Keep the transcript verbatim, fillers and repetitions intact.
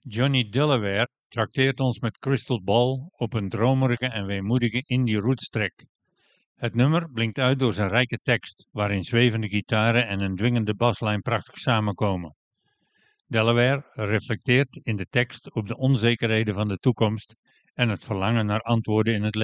Johnny Delaware trakteert ons met Crystal Ball op een dromerige en weemoedige indie roots track. Het nummer blinkt uit door zijn rijke tekst, waarin zwevende gitaren en een dwingende baslijn prachtig samenkomen. Delaware reflecteert in de tekst op de onzekerheden van de toekomst en het verlangen naar antwoorden in het leven.